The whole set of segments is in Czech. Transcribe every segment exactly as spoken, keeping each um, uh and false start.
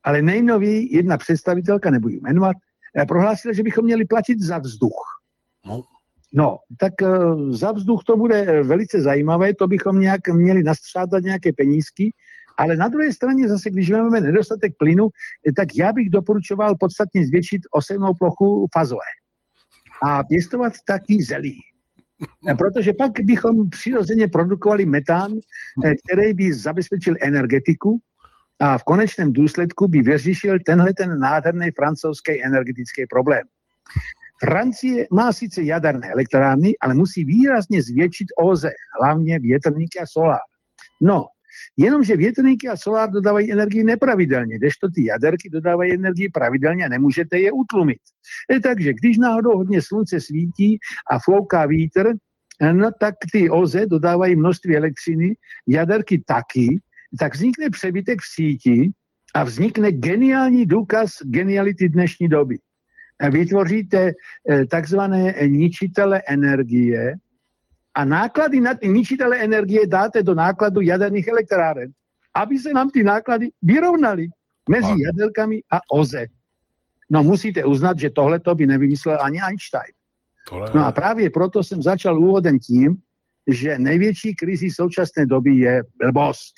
Ale nejnověji jedna představitelka, nebudu jmenovat, prohlásila, že bychom měli platit za vzduch. No. No, tak uh, za vzduch to bude velice zajímavé, to bychom nějak měli nastřádat nějaké penízky, ale na druhé straně zase, když máme nedostatek plynu, tak já bych doporučoval podstatně zvětšit osevnou plochu fazole a pěstovat taky zelí. Protože pak bychom přirozeně produkovali metán, který by zabezpečil energetiku a v konečném důsledku by vyřešil tenhle ten nádherný francouzský energetický problém. Francie má sice jaderné elektrárny, ale musí výrazně zvětšit ó zet, hlavně větrníky a solár. No, jenomže větrníky a solár dodávají energii nepravidelně, kdežto ty jaderky dodávají energii pravidelně a nemůžete je utlumit. E, takže když náhodou hodně slunce svítí a fouká vítr, no tak ty ó zet dodávají množství elektřiny, jaderky taky, tak vznikne přebytek v síti a vznikne geniální důkaz geniality dnešní doby. Vytvoříte takzvané ničitele energie a náklady na ty ničitele energie dáte do nákladu jaderných elektráren, aby se nám ty náklady vyrovnaly mezi jaderkami a ó zet. No musíte uznat, že tohleto by nevymyslel ani Einstein. No a právě proto jsem začal úvodem tím, že největší krizi současné doby je blbost.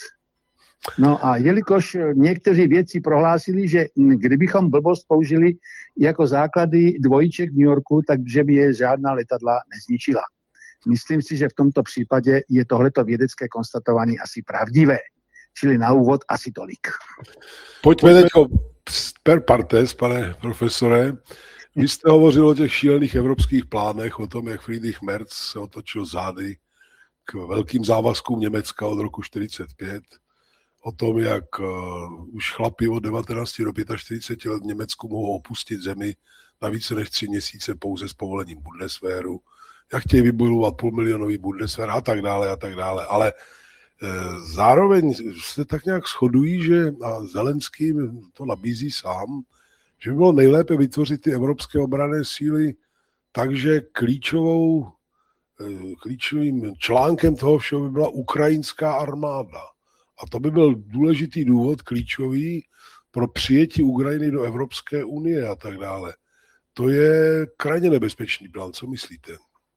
No a jelikož někteří vědci prohlásili, že kdybychom blbost použili jako základy dvojiček v New Yorku, takže by je žádná letadla nezničila. Myslím si, že v tomto případě je tohleto vědecké konstatování asi pravdivé. Čili na úvod asi tolik. Pojďme teď per partes, pane profesore. Vy jste hovořil o těch šílených evropských plánech, o tom, jak Friedrich Merz se otočil zády k velkým závazkům Německa od roku čtyřicet pět. O tom, jak uh, už chlapi od devatenácti do čtyřiceti pěti let v Německu mohou opustit zemi na více než tři měsíce pouze s povolením Bundeswehru, jak chtějí vybudovat půlmilionový Bundeswehr a tak dále a tak dále. Ale uh, zároveň se tak nějak shodují, že a Zelenský to nabízí sám, že by bylo nejlépe vytvořit ty evropské obranné síly takže klíčovou, uh, klíčovým článkem toho všeho by byla ukrajinská armáda. A to by byl důležitý důvod, klíčový, pro přijetí Ukrajiny do Evropské unie a tak dále. To je krajně nebezpečný plán, co myslíte?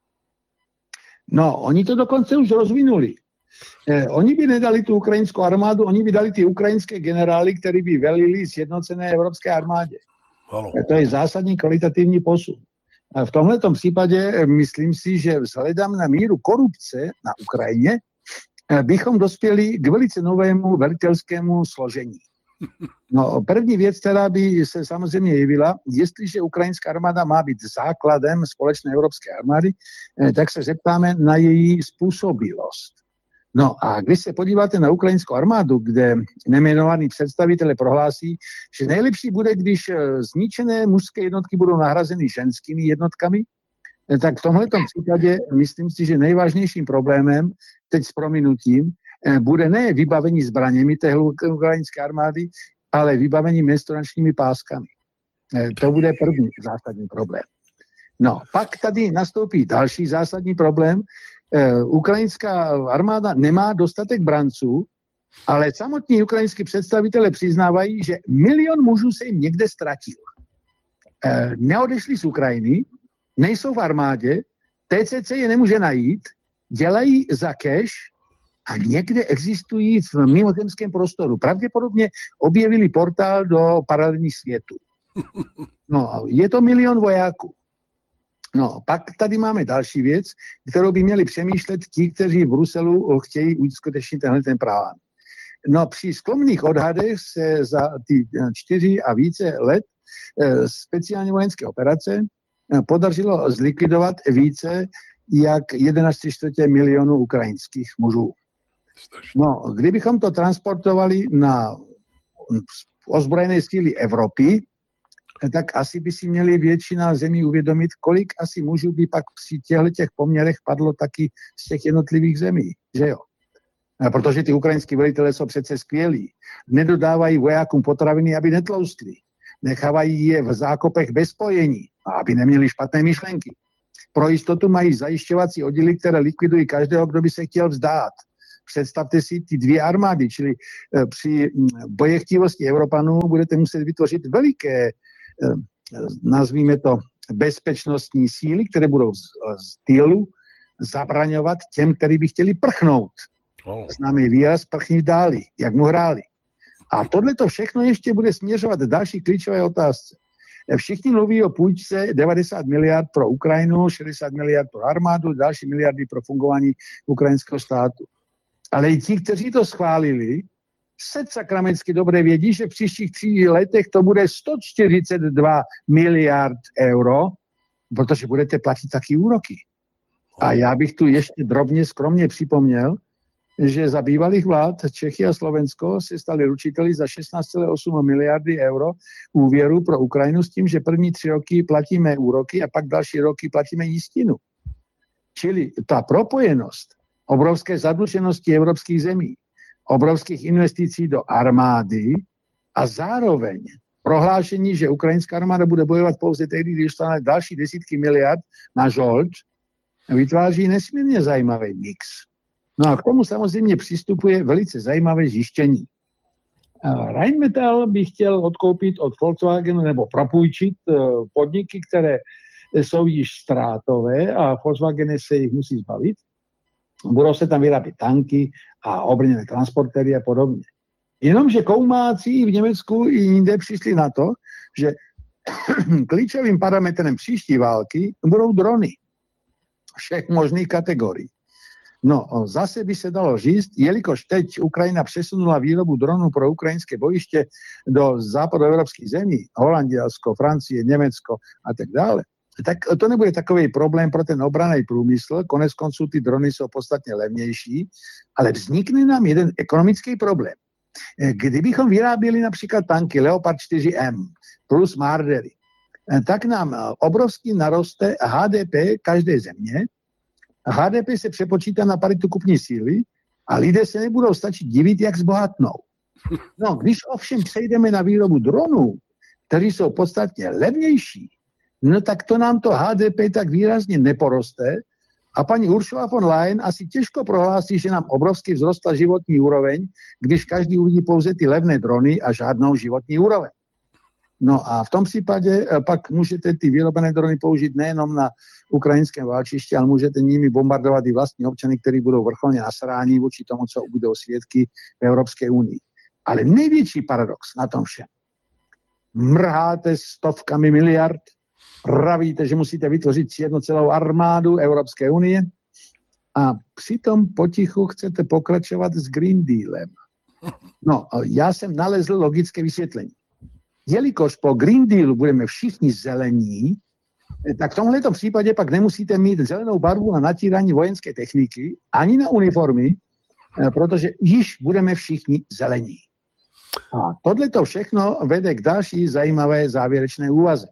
No, oni to dokonce už rozvinuli. Eh, oni by nedali tu ukrajinskou armádu, oni by dali ty ukrajinské generály, který by velili sjednocené evropské armádě. Eh, to je zásadní kvalitativní posun. A v tomhletom případě myslím si, že vzhledem na míru korupce na Ukrajině bychom dospěli k velice novému velitelskému složení. No, první věc, která by se samozřejmě jevila, jestliže ukrajinská armáda má být základem společné evropské armády, tak se zeptáme na její způsobilost. No a když se podíváte na ukrajinskou armádu, kde nejmenovaní představitelé prohlásí, že nejlepší bude, když zničené mužské jednotky budou nahrazeny ženskými jednotkami, tak v tomhletom případě myslím si, že nejvážnějším problémem, teď s prominutím, bude ne vybavení zbraněmi té ukrajinské armády, ale vybavení menstruačními páskami. To bude první zásadní problém. No, pak tady nastoupí další zásadní problém. Ukrajinská armáda nemá dostatek branců, ale samotní ukrajinskí představitelé přiznávají, že milion mužů se jim někde ztratil. Neodešli z Ukrajiny, nejsou v armádě, T C C je nemůže najít, dělají za cash a někde existují v mimozemském prostoru. Pravděpodobně objevili portál do paralelních světů. No, je to milion vojáků. No, pak tady máme další věc, kterou by měli přemýšlet ti, kteří v Bruselu chtějí uskutečnit tenhle ten plán. No, při skromných odhadech se za ty čtyři a více let speciální vojenské operace podařilo zlikvidovat více jak jedenáct čtvrtě milionů ukrajinských mužů. No, kdybychom to transportovali na ozbrojené síly Evropy, tak asi by si měli většina zemí uvědomit, kolik asi mužů by pak při těchto poměrech padlo taky z těch jednotlivých zemí, že jo? Protože ty ukrajinský velitelé jsou přece skvělí. Nedodávají vojákům potraviny, aby netloustli. Nechávají je v zákopech bez spojení, aby neměli špatné myšlenky. Pro jistotu mají zajišťovací oddíly, které likvidují každého, kdo by se chtěl vzdát. představte si ty dvě armády, čili při bojechtivosti Evropanů budete muset vytvořit veliké, nazvíme to, bezpečnostní síly, které budou z, z týlu zabraňovat těm, kteří by chtěli prchnout. Oh. Známý výraz prchni dáli, jak mu hráli. A tohle to všechno ještě bude směřovat další klíčové otázce. Všichni mluví o půjčce devadesát miliard pro Ukrajinu, šedesát miliard pro armádu, další miliardy pro fungování ukrajinského státu. Ale i ti, kteří to schválili, se sakramentsky dobře vědí, že v příštích tří letech to bude sto čtyřicet dva miliard euro, protože budete platit taky úroky. A já bych tu ještě drobně skromně připomněl, že za bývalých vlád Čechy a Slovensko se stali ručiteli za šestnáct celá osm miliardy euro úvěru pro Ukrajinu s tím, že první tři roky platíme úroky a pak další roky platíme jistinu. Čili ta propojenost obrovské zadluženosti evropských zemí, obrovských investicí do armády a zároveň prohlášení, že ukrajinská armáda bude bojovat pouze tehdy, když dostane další desítky miliard na žolt, vytváří nesmírně zajímavý mix. No a k tomu samozřejmě přistupuje velice zajímavé zjištění. Rheinmetall by chtěl odkoupit od Volkswagenu nebo propůjčit podniky, které jsou již ztrátové a Volkswagen se jich musí zbavit. Budou se tam vyrábět tanky a obrněné transportéry a podobně. Jenomže koumáci v Německu i jinde přišli na to, že klíčovým parametrem příští války budou drony všech možných kategorií. No, zase by se dalo říct, jelikož teď Ukrajina přesunula výrobu dronů pro ukrajinské bojiště do západoevropských zemí, Holandělsko, Francie, Německo a tak dále, tak to nebude takový problém pro ten obranný průmysl, konec konců ty drony jsou podstatně levnější, ale vznikne nám jeden ekonomický problém. Kdybychom vyráběli například tanky Leopard čtyři M plus Mardery, tak nám obrovsky naroste H D P každé země. H D P se přepočítá na paritu kupní síly a lidé se nebudou stačit divit, jak zbohatnou. No, když ovšem přejdeme na výrobu dronů, které jsou podstatně levnější, no tak to nám to H D P tak výrazně neporoste a paní Ursula von Leyen asi těžko prohlásí, že nám obrovsky vzrostla životní úroveň, když každý uvidí pouze ty levné drony a žádnou životní úroveň. No a v tom případě pak můžete ty vyrobené drony použít nejenom na ukrajinském válčišti, ale můžete nimi bombardovat i vlastní občany, kteří budou vrcholně nasráni vůči tomu, co budou svědky v Evropské unii. Ale největší paradox na tom všem. Mrháte stovkami miliard, pravíte, že musíte vytvořit jednu celou armádu Evropské unie a přitom potichu chcete pokračovat s Green Dealem. No, já jsem nalezl logické vysvětlení. Jelikož po Green Dealu budeme všichni zelení, tak v tomto případě pak nemusíte mít zelenou barvu na natírání vojenské techniky ani na uniformy, protože již budeme všichni zelení. A tohleto všechno vede k další zajímavé závěrečné úvaze.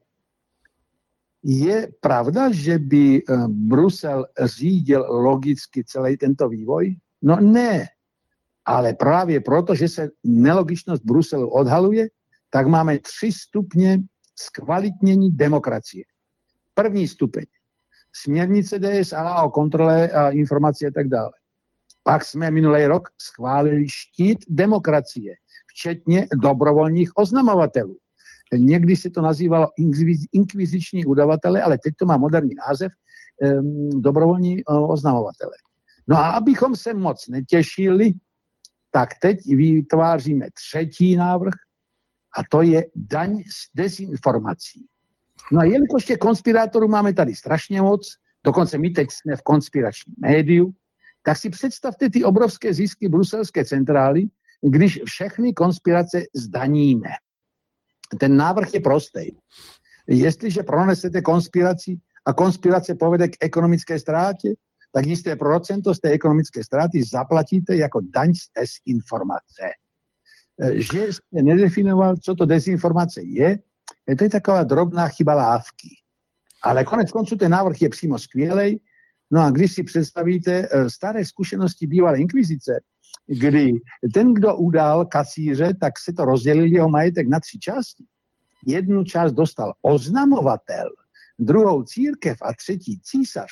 Je pravda, že by Brusel řídil logicky celý tento vývoj? No ne, ale právě proto, že se nelogičnost Bruselu odhaluje, tak máme tři stupně zkvalitnění demokracie. První stupeň. Směrnice D S A o kontrole a informací a tak dále. Pak jsme minulý rok schválili štít demokracie, včetně dobrovolných oznamovatelů. Někdy se to nazývalo inkviziční udavatele, ale teď to má moderní název um, dobrovolní uh, oznamovatele. No a abychom se moc netěšili, tak teď vytváříme třetí návrh, a to je daň z dezinformací. No a jelikož těch konspirátorů máme tady strašně moc, dokonce my teď jsme v konspiračním médiu, tak si představte ty obrovské zisky bruselské centrály, když všechny konspirace zdaníme. Ten návrh je prostý. Jestliže pronesete konspiraci a konspirace povede k ekonomické ztrátě, tak jisté procento z té ekonomické ztráty zaplatíte jako daň z dezinformace. Že jste nedefinoval, co to dezinformace je, to je taková drobná chyba lávky. Ale konec konců ten návrh je přímo skvělej. No a když si představíte staré zkušenosti bývalé inkvizice, kdy ten, kdo udal kacíře, tak se to rozdělil jeho majetek na tři části. Jednu část dostal oznamovatel, druhou církev a třetí císař.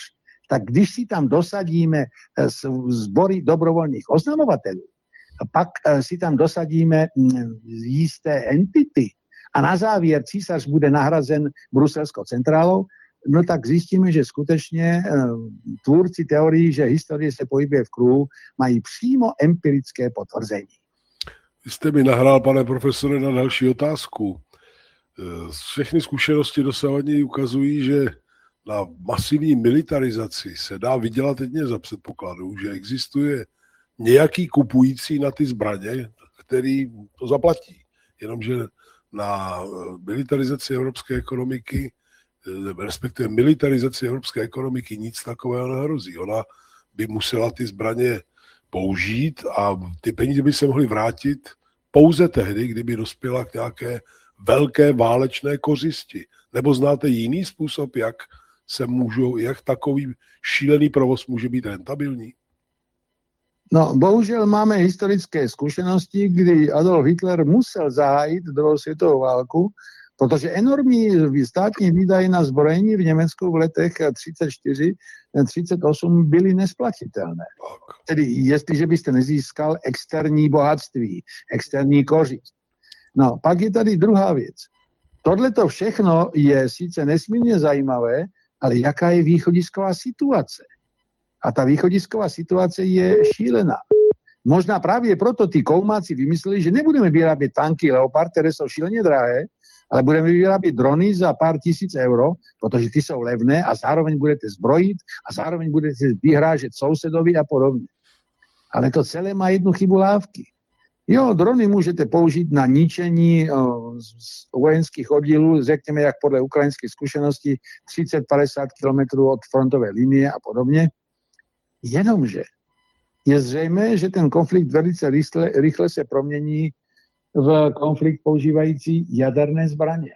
tak když si tam dosadíme zbory dobrovoľných oznamovateľov, pak si tam dosadíme jisté entity a na závier císař bude nahrazen bruselskou centrálou, no tak zistíme, že skutečne tvůrci teórií, že historie se pohybuje v kruhu, mají přímo empirické potvrzení. Vy jste mi nahrál, pane profesore, na další otázku. Všechny zkušenosti dosavadní ukazují, že na masivní militarizaci se dá vydělat jedně za předpokladu, že existuje nějaký kupující na ty zbraně, který to zaplatí. Jenomže na militarizaci evropské ekonomiky, respektive militarizaci evropské ekonomiky nic takového nehrozí. Ona by musela ty zbraně použít a ty peníze by se mohly vrátit pouze tehdy, kdyby dospěla k nějaké velké válečné kořisti. Nebo znáte jiný způsob, jak se můžou, jak takový šílený provoz může být rentabilní? No, bohužel máme historické zkušenosti, kdy Adolf Hitler musel zahájit druhou světovou válku, protože enormní státní výdaje na zbrojení v Německu v letech třicet čtyři třicet osm byly nesplatitelné. Tedy jestliže byste nezískal externí bohatství, externí kořist. No, pak je tady druhá věc. Tohleto všechno je sice nesmírně zajímavé, ale jaká je východisková situace? A ta východisková situace je šílená. Možná právě proto ty koumáci vymysleli, že nebudeme vyrábět tanky Leopard, které jsou šíleně drahé, ale budeme vyrábět drony za pár tisíc euro, protože ty jsou levné a zároveň budete zbrojit a zároveň budete vyhrážet sousedovi a podobně. Ale to celé má jednu chybu lávky. Jo, drony můžete použít na ničení o, z vojenských oddílů, řekněme, jak podle ukrajinských zkušeností, třicet padesát kilometrů od frontové linie a podobně. Jenomže je zřejmé, že ten konflikt velice rychle, rychle se promění v konflikt používající jaderné zbraně.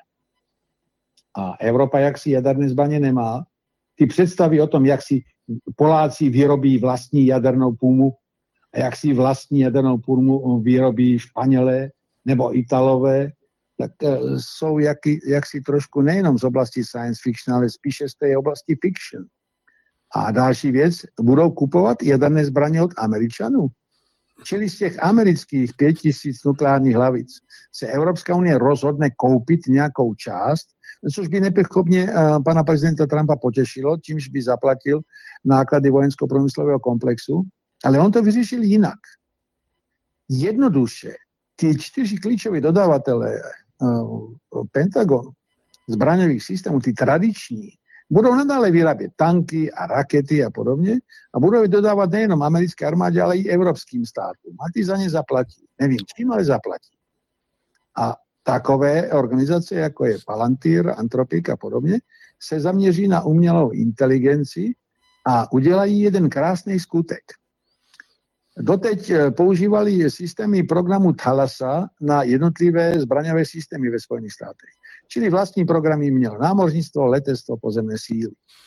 A Evropa, jak si jaderné zbraně nemá, ty představy o tom, jak si Poláci vyrobí vlastní jadernou pumu a jak si vlastní jadernou pumu vyrobí Španělé nebo Italové, tak jsou jaky, jaksi trošku nejenom z oblasti science fiction, ale spíše z té oblasti fiction. A další věc, budou kupovat jaderné zbraně od Američanů. Čili z těch amerických pět tisíc nukleárních hlavic se Evropská unie rozhodne koupit nějakou část, což by nepochybně uh, pana prezidenta Trumpa potěšilo, čímž by zaplatil náklady vojensko-průmyslového komplexu, ale on to vyřešil jinak. Jednoduše, ty čtyři klíčové dodavatele uh, Pentagonu, zbraňových systémů, ty tradiční, budou nadále vyrábět tanky a rakety a podobně a budou je dodávat nejenom americké armádě, ale i evropským státům. A ty za ně zaplatí. Nevím čím, ale zaplatí. A takové organizace, jako je Palantir, Anthropic a podobně, se zaměří na umělou inteligenci a udělají jeden krásný skutek. Doteď používali systémy programu Thalassa na jednotlivé zbraňové systémy ve Spojených státech. Čili vlastní programy měl námořnictvo, letectvo, pozemné síly.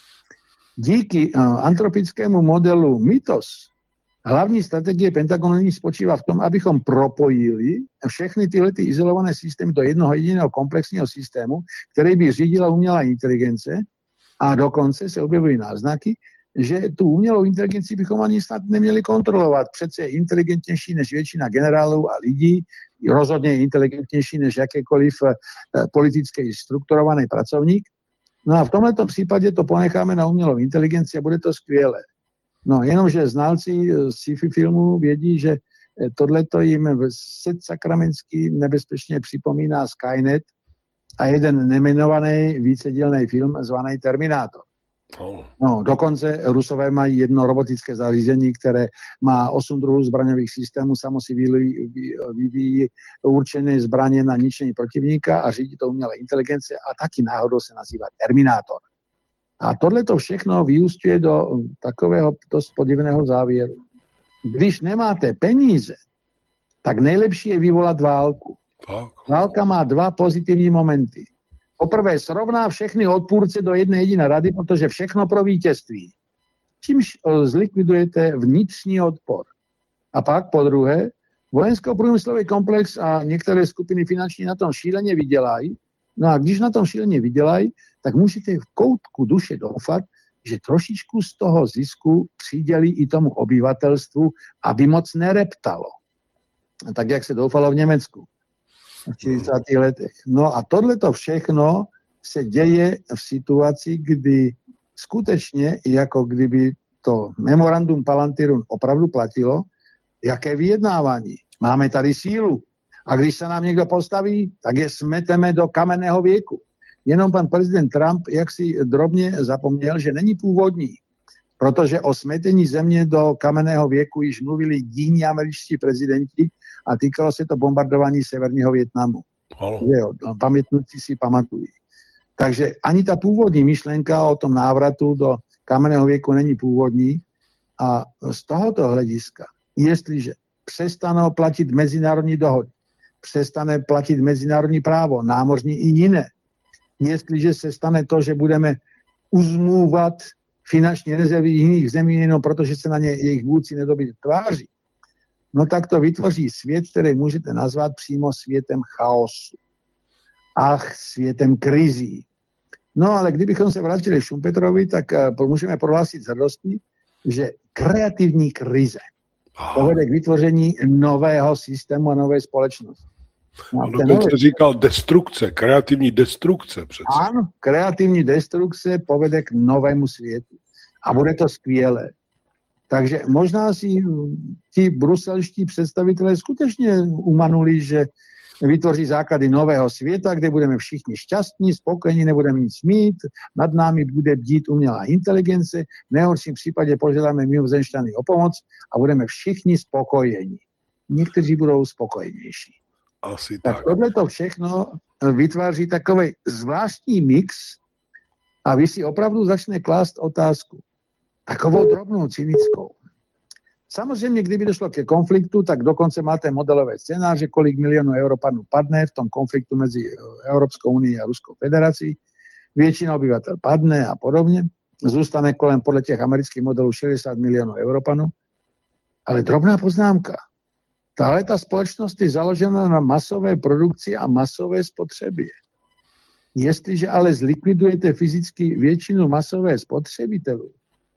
Díky uh, antropickému modelu Mythos hlavní strategie Pentagonu spočívá v tom, abychom propojili všechny tyhle ty izolované systémy do jednoho jediného komplexního systému, který by řídila umělá inteligence a dokonce se objevují náznaky, že tu umělou inteligenci bychom ani snad neměli kontrolovat. Přece je inteligentnější než většina generálů a lidí, rozhodně je inteligentnější než jakýkoliv politicky strukturovaný pracovník. No a v tomto případě to ponecháme na umělou inteligenci a bude to skvělé. No jenomže znalci sci-fi filmů vědí, že tohleto jim set sakramentsky nebezpečně připomíná Skynet a jeden nejmenovaný vícedílný film zvaný Terminátor. No, dokonce Rusové mají jedno robotické zařízení, které má osm druhů zbraňových systémů, samo si vyvíjí určené zbraně na ničení protivníka a řídí to umělé inteligence a taky náhodou se nazývá Terminátor. A tohleto všechno vyúsťuje do takového dost podivného závěru. Když nemáte peníze, tak nejlepší je vyvolat válku. Válka má dva pozitivní momenty. Poprvé srovná všechny odpůrce do jedné jediné rady, protože všechno pro vítězství. Čímž zlikvidujete vnitřní odpor. A pak po druhé, vojensko-průmyslový komplex a některé skupiny finanční na tom šíleně vydělají. No a když na tom šíleně vydělají, tak musíte v koutku duše doufat, že trošičku z toho zisku přideli i tomu obyvatelstvu, aby moc nereptalo. Tak, jak se doufalo v Německu v štyridsiatych letech. No a tohleto všechno se děje v situaci, kdy skutečně, jako kdyby to memorandum Palantirun opravdu platilo, jaké vyjednávání. Máme tady sílu. A když se nám někdo postaví, tak je smeteme do kamenného věku. Jenom pan prezident Trump jaksi drobně zapomněl, že není původní. Protože o smetení země do kamenného věku již mluvili jiní američtí prezidenti a týkalo se to bombardování severního Vietnamu. Jo, pamětníci si pamatují. Takže ani ta původní myšlenka o tom návratu do kamenného věku není původní a z tohoto hlediska, jestliže přestanou platit mezinárodní dohody, přestane platit mezinárodní právo, námořní i jiné, jestliže se stane to, že budeme uzmůvat finanční rezervy jiných zemí jenom proto, že se na ně jejich vůdci nedobí tváří, no tak to vytvoří svět, který můžete nazvat přímo světem chaosu. Ach, světem krizí. No ale kdybychom se vrátili Šumpetrovi, tak uh, můžeme prohlásit s hrdostí, že kreativní krize povede k vytvoření nového systému a nové společnosti. No, on dokonce nové... říkal destrukce, kreativní destrukce přece. Ano, kreativní destrukce povede k novému světu. A bude to skvělé. Takže možná si ti bruselští představitelé skutečně umanuli, že vytvoří základy nového světa, kde budeme všichni šťastní, spokojení, nebudeme nic mít, nad námi bude bdít umělá inteligence, v nejhorším případě požádáme mimozemšťany o pomoc a budeme všichni spokojení. Někteří budou spokojenější. Asi tak. Tak tohleto všechno vytváří takový zvláštní mix a vy si opravdu začne klást otázku. Takovou drobnou, cynickou. Samozřejmě, kdyby došlo ke konfliktu, tak dokonce máte modelové scénáře, kolik milionů Európanů padne v tom konfliktu mezi Európskou unii a Ruskou federací. Většina obyvatel padne a podobně. Zůstane kolem podle těch amerických modelů šedesát milionů Európanů. Ale drobná poznámka. Tahle ta společnost je založena na masové produkci a masové spotřebě. Jestliže ale zlikvidujete fyzicky většinu masové spotřebitelů,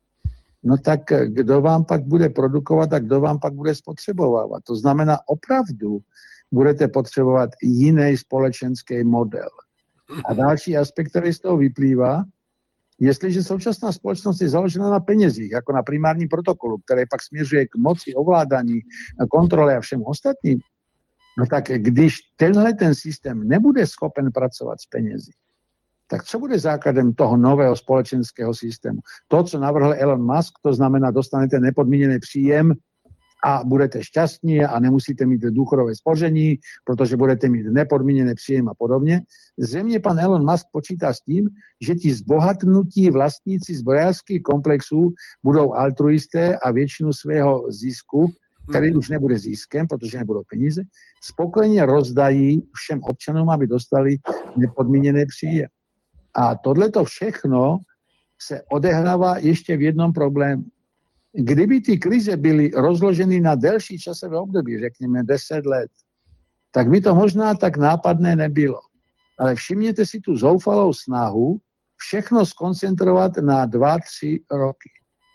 no tak kdo vám pak bude produkovat a kdo vám pak bude spotřebovávat. To znamená, opravdu budete potřebovat jiný společenský model. A další aspekt, který z toho vyplývá, jestliže současná společnost je založena na penězích, jako na primárním protokolu, který pak směřuje k moci, ovládání, kontrole a všem ostatním, no tak když tenhle ten systém nebude schopen pracovat s penězi, tak co bude základem toho nového společenského systému? To, co navrhl Elon Musk, to znamená, dostanete nepodmíněný příjem a budete šťastní a nemusíte mít důchodové spoření, protože budete mít nepodmíněný příjem a podobně. Zřejmě pan Elon Musk počítá s tím, že ti zbohatnutí vlastníci zbrojářských komplexů budou altruisté a většinu svého zisku, který už nebude ziskem, protože nebudou peníze, spokojně rozdají všem občanům, aby dostali nepodmíněný příjem. A tohleto všechno se odehrává ještě v jednom problému. Kdyby ty krize byly rozloženy na delší časové období, řekněme deset let, tak by to možná tak nápadné nebylo. Ale všimněte si tu zoufalou snahu všechno skoncentrovat na dva, tři roky.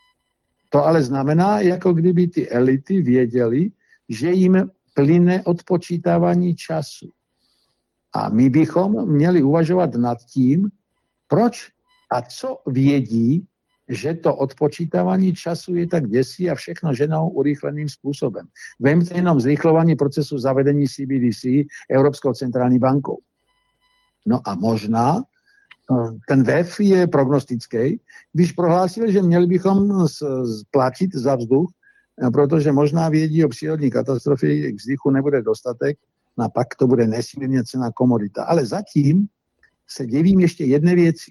To ale znamená, jako kdyby ty elity věděly, že jim plyne odpočítávání času. A my bychom měli uvažovat nad tím, proč a co vědí, že to odpočítávání času je tak děsí a všechno ženou urychleným způsobem. Vemte jenom zrychlování procesu zavedení C B D C Evropskou centrální bankou. No a možná ten V E F je prognostický, když prohlásil, že měli bychom platit za vzduch, protože možná vědí o přírodní katastrofě, k vzduchu nebude dostatek, a pak to bude nesmírně cenná komodita. Ale zatím se divím ještě jedné věci.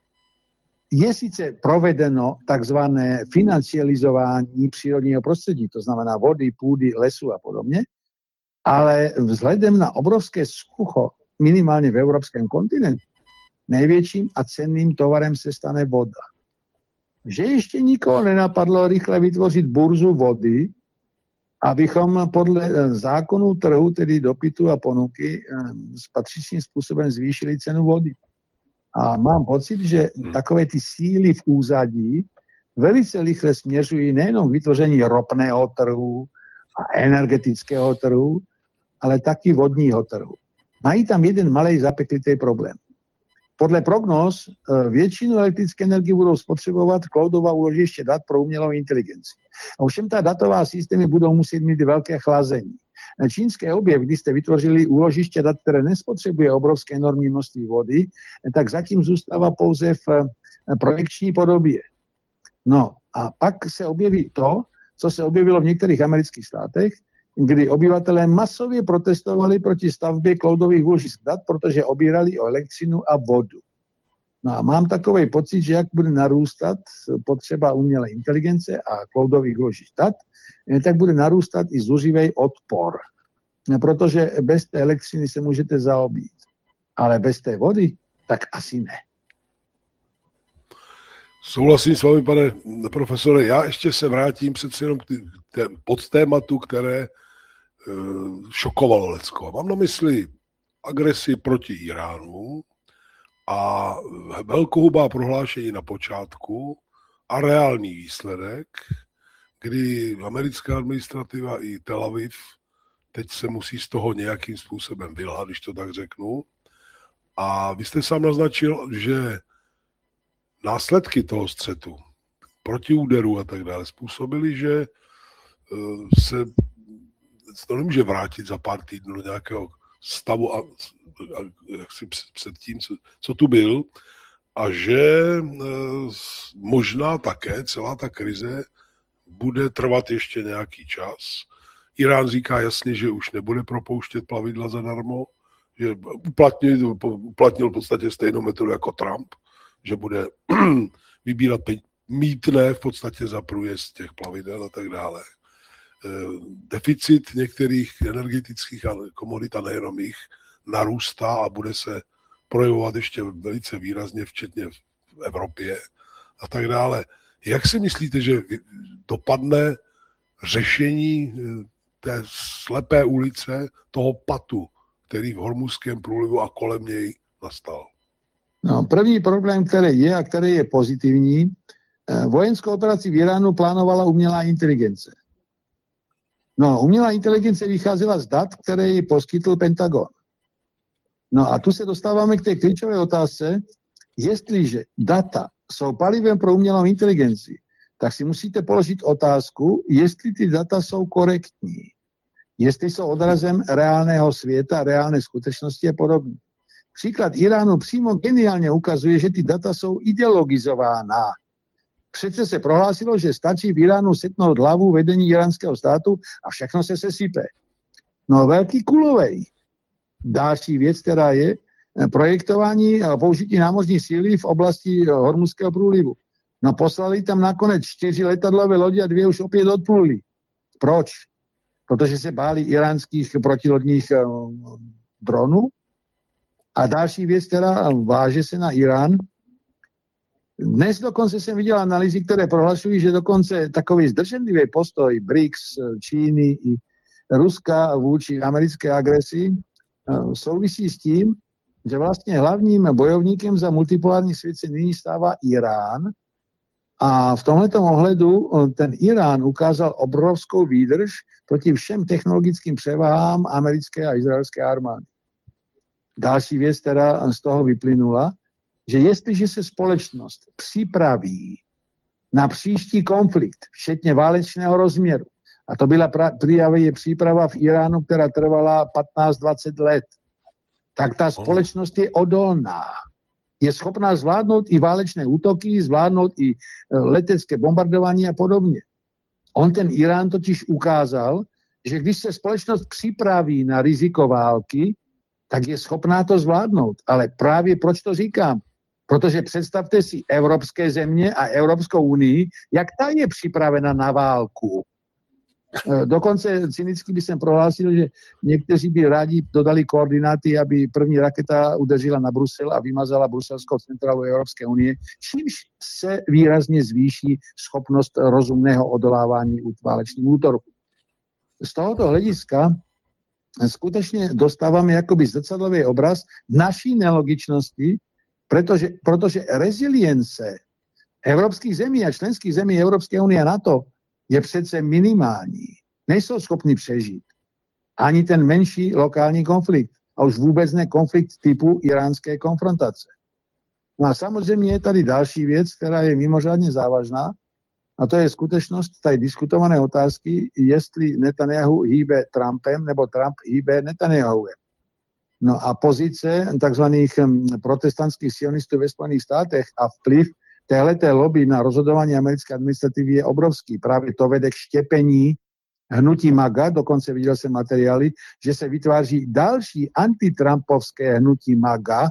Je sice provedeno takzvané financializování přírodního prostředí, to znamená vody, půdy, lesu a podobně, ale vzhledem na obrovské sucho, minimálně v evropském kontinentu, největším a cenným tovarem se stane voda. Že ještě nikoho nenapadlo rychle vytvořit burzu vody, abychom podle zákonů trhu, tedy dopytu a ponuky, s patřičným způsobem zvýšili cenu vody. A mám pocit, že takové ty síly v úzadí velice rychle směřují nejenom k vytvoření ropného trhu a energetického trhu, ale taky vodního trhu. Mají tam jeden malý zapeklitý problém. Podle prognóz většinu elektrické energie budou spotřebovat cloudová úložiště dat pro umělou inteligenci. Ovšem ta datová systémy budou muset mít velké chlazení. Čínské objev, kdy jste vytvořili úložiště dat, které nespotřebuje obrovské enormní množství vody, tak zatím zůstává pouze v projekční podobě. No a pak se objeví to, co se objevilo v některých amerických státech, kdy obyvatelé masově protestovali proti stavbě cloudových úložišť dat, protože obírali o elektřinu a vodu. No a mám takový pocit, že jak bude narůstat potřeba umělé inteligence a cloudových úložišť dat, tak bude narůstat i zuřivý odpor. Protože bez té elektřiny se můžete zaobít. Ale bez té vody, tak asi ne. Souhlasím s vámi, pane profesore. Já ještě se vrátím přece jenom k pod tématu, které šokovalo Lecko. Mám na mysli agresi proti Iránu a velkohubá prohlášení na počátku a reálný výsledek, kdy americká administrativa i Tel Aviv teď se musí z toho nějakým způsobem vylhat, když to tak řeknu. A vy jste sám naznačil, že následky toho střetu, protiúderu a tak dále, způsobily, že se to nemůže vrátit za pár týdnů do nějakého stavu a, a jak si před tím, co, co tu byl, a že e, možná také celá ta krize bude trvat ještě nějaký čas. Irán říká jasně, že už nebude propouštět plavidla zadarmo, že uplatnil, uplatnil v podstatě stejnou metodu jako Trump, že bude vybírat mýtné v podstatě za průjezd těch plavidel a tak dále. Deficit některých energetických komodit a nejenom jich narůstá a bude se projevovat ještě velice výrazně, včetně v Evropě a tak dále. Jak si myslíte, že dopadne řešení té slepé ulice, toho patu, který v Hormuzském průlivu a kolem něj nastal? No, první problém, který je a který je pozitivní, vojenskou operaci v Iránu plánovala umělá inteligence. No, umělá inteligence vycházela z dat, které ji poskytl Pentagon. No a tu se dostáváme k té klíčové otázce, jestliže data jsou palivem pro umělou inteligenci, tak si musíte položit otázku, jestli ty data jsou korektní, jestli jsou odrazem reálného světa, reálné skutečnosti a podobně. Příklad Iránu přímo geniálně ukazuje, že ty data jsou ideologizována. Přece se prohlásilo, že stačí v Iránu setnout hlavu vedení iránského státu a všechno se sesype. No velký kulovej. Další věc, která je projektování a použití námořní síly v oblasti Hormuzského průlivu. No poslali tam nakonec čtyři letadlové lodi a dvě už opět odpluli. Proč? Protože se báli iránských protilodních dronů. A další věc, která váže se na Irán. Dnes dokonce jsem viděl analýzy, které prohlašují, že dokonce takový zdrženlivý postoj B R I C S, Číny i Ruska vůči americké agresi souvisí s tím, že vlastně hlavním bojovníkem za multipolární svět se nyní stává Irán. A v tomhletom ohledu ten Irán ukázal obrovskou výdrž proti všem technologickým převahám americké a izraelské armády. Další věc, která z toho vyplynula, že jestliže se společnost připraví na příští konflikt, včetně válečného rozměru, a to byla právě příprava v Iránu, která trvala patnáct dvacet let, tak ta společnost je odolná. Je schopná zvládnout i válečné útoky, zvládnout i letecké bombardování a podobně. On ten Irán totiž ukázal, že když se společnost připraví na riziko války, tak je schopná to zvládnout. Ale právě proč to říkám? Protože představte si evropské země a Evropskou unii, jak ta je připravena na válku. Dokonce cynicky by jsem prohlásil, že někteří by rádi dodali koordináty, aby první raketa udeřila na Brusel a vymazala bruselskou centrálu Evropské unie, čímž se výrazně zvýší schopnost rozumného odolávání válečným útoku. Z tohoto hlediska skutečně dostáváme jakoby zrcadlový obraz naší nelogičnosti, Pretože, pretože rezilience európskych zemí a členských zemí Európskej únie a NATO je přece minimální. Nejsou schopni přežít ani ten menší lokální konflikt. A už vůbec ne konflikt typu iránské konfrontace. No a samozřejmě je tady další věc, která je mimořádně závažná, a to je skutečnost tady diskutované otázky, jestli Netanyahu hýbe Trumpem, nebo Trump hýbe Netanyahuem. No a pozice tzv. Protestantských sionistů ve Spojených státech a vplyv téhleté lobby na rozhodování americké administrativy je obrovský. Právě to vede k štěpení hnutí MAGA, dokonce viděl jsem materiály, že se vytváří další antitrampovské hnutí MAGA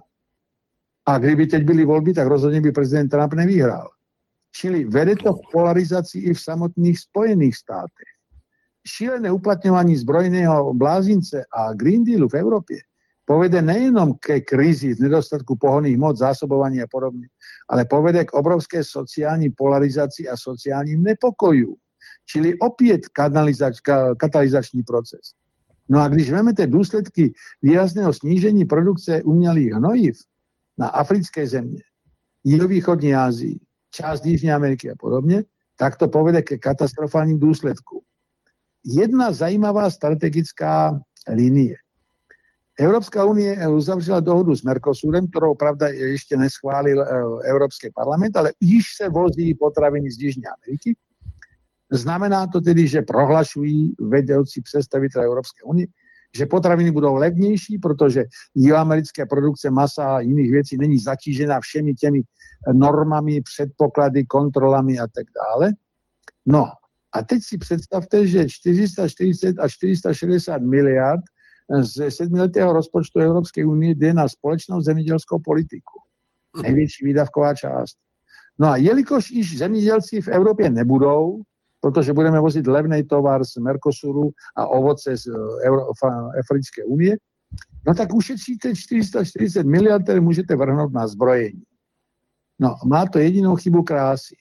a kdyby teď byly volby, tak rozhodně by prezident Trump nevyhrál. Čili vede to k polarizaci i v samotných Spojených státech. Šílené uplatňování zbrojného blázince a Green Dealu v Európe povede nejenom ke krízi z nedostatku pohonných hmot, zásobovania a podobne, ale povede k obrovské sociální polarizaci a sociálním nepokoju. Čili opět katalizační proces. No a když vezmete důsledky výrazného snížení produkce umělých hnojiv na africké země, jihovýchodní Asii, část Jižní Ameriky a podobně, tak to povede ke katastrofálním důsledkům. Jedna zajímavá strategická linie. Evropská unie uzavřela dohodu s Mercosurem, kterou pravda ještě neschválil Evropský parlament, ale již se vozí potraviny z Jižní Ameriky. Znamená to tedy, že prohlašují vedoucí představitelé Evropské unie, že potraviny budou levnější, protože jihoamerické produkce masa a jiných věcí není zatížena všemi těmi normami, předpoklady, kontrolami a tak dále. No a teď si představte, že čtyři sta čtyřicet až čtyři sta šedesát miliard z sedmiletého rozpočtu Evropské unie jde na společnou zemědělskou politiku. Největší výdavková část. No a jelikož již zemědělci v Evropě nebudou, protože budeme vozit levný tovar z Mercosuru a ovoce z Africké unie, no tak ušetříte čtyři sta čtyřicet miliard, které můžete vrhnout na zbrojení. No, má to jedinou chybu krásy.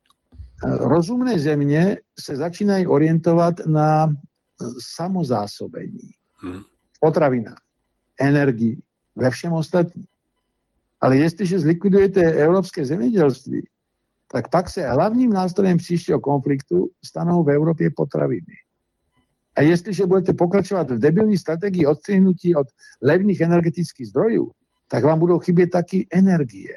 Rozumné země se začínají orientovat na samozásobení. Potravina, energii, ve všem ostatním. Ale jestliže zlikvidujete evropské zemědělství, tak pak se hlavním nástrojem příštího konfliktu stanou v Evropě potraviny. A jestliže budete pokračovat v debilní strategii odstřihnutí od levných energetických zdrojů, tak vám budou chybět taky energie.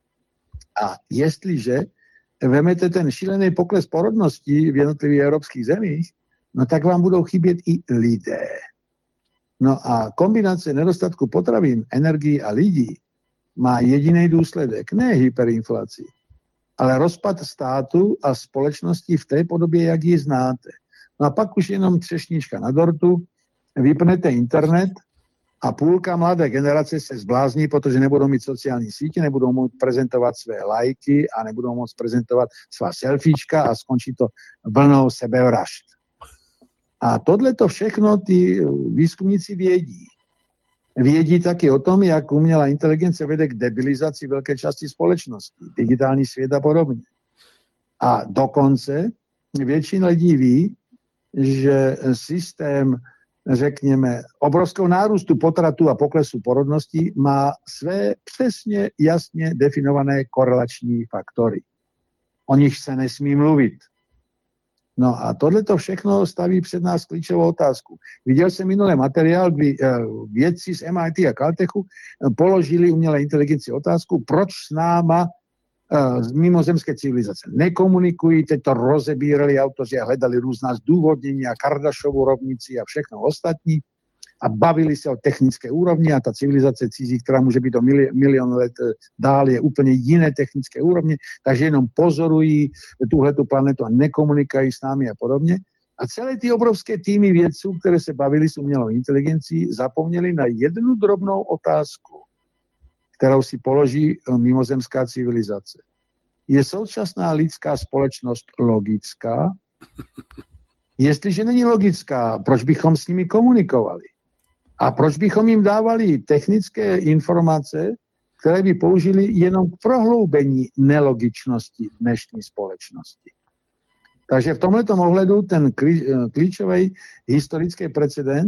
A jestliže vemete ten šílený pokles porodnosti v jednotlivých evropských zemích, no tak vám budou chybět i lidé. No a kombinace nedostatku potravin, energií a lidí má jediný důsledek, ne hyperinflaci, ale rozpad státu a společnosti v té podobě, jak ji znáte. No a pak už jenom třešnička na dortu, vypnete internet a půlka mladé generace se zblázní, protože nebudou mít sociální sítě, nebudou moct prezentovat své lajky a nebudou moct prezentovat svá selfiečka a skončí to vlnou sebevražd. A tohle to všechno ty výzkumníci vědí. Vědí taky o tom, jak umělá inteligence vede k debilizaci velké části společnosti, digitální svět a podobně. A dokonce většina lidí ví, že systém, řekněme, obrovského nárůstu potratu a poklesu porodnosti má své přesně jasně definované korelační faktory. O nich se nesmí mluvit. No a tohleto všechno staví před nás klíčovou otázku. Viděl jsem minulý materiál, kdy vědci z M I T a Caltechu položili umělé inteligenci otázku, proč s náma z mimozemské civilizace nekomunikují, teď to rozebírali autoři a hledali různá zdůvodnění a Kardashovu rovnici a všechno ostatní a bavili se o technické úrovni a ta civilizace cizí, která může být do mili- milion let dál, je úplně jiné technické úrovně, takže jenom pozorují tuhletu planetu a nekomunikují s námi a podobně. A celé ty obrovské týmy vědců, které se bavili s umělou inteligencí, zapomněli na jednu drobnou otázku, kterou si položí mimozemská civilizace. Je současná lidská společnost logická? Jestliže není logická, proč bychom s nimi komunikovali? A proč bychom jim dávali technické informace, které by použili jenom k prohloubení nelogičnosti dnešní společnosti? Takže v tomhletom ohledu ten klíčový historický precedens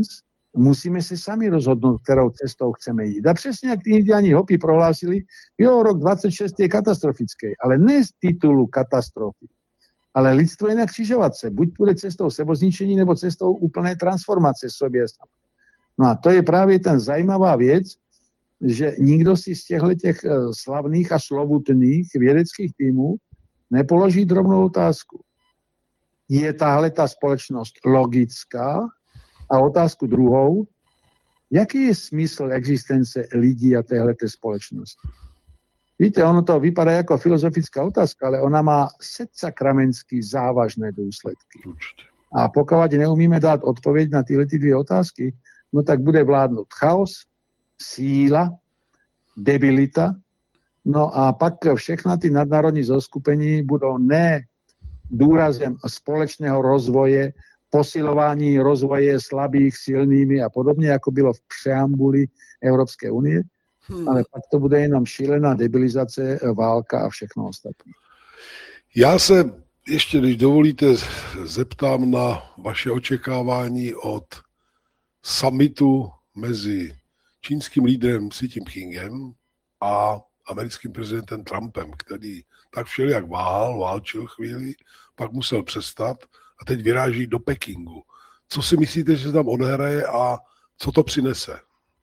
musíme si sami rozhodnúť, ktorou cestou chceme ísť. A presne, ak tí indiáni Hopi prohlásili, jo, rok dvadsaťšesť je katastrofický, ale ne z titulu katastrofy. Ale lidstvo je na křižovatce. Buď pôjde cestou sebozničení, nebo cestou úplnej transformácie sobě. No a to je právě ten zajímavá věc, že nikdo si z těchto těch slavných a slovutných vědeckých týmů nepoloží drobnou otázku. Je tahle ta společnost logická? A otázku druhou, jaký je smysl existence lidí a téhleté společnosti? Víte, ono to vypadá jako filozofická otázka, ale ona má sedsakramensky závažné důsledky. A pokud neumíme dát odpověď na tyhle ty dvě otázky, no tak bude vládnout chaos, síla, debilita, no a pak všechna ty nadnárodní zoskupení budou ne důrazem společného rozvoje, posilování rozvoje slabých, silnými a podobně, jako bylo v preambuli Evropské unie, hmm. ale pak to bude jenom šílená debilizace, válka a všechno ostatní. Já se ještě, když dovolíte, zeptám na vaše očekávání od summitu mezi čínským lídrem Xi Jinpingem a americkým prezidentem Trumpem, který tak všelijak váhal, válčil chvíli, pak musel přestat a teď vyráží do Pekingu. Co si myslíte, že se tam odehraje a co to přinese?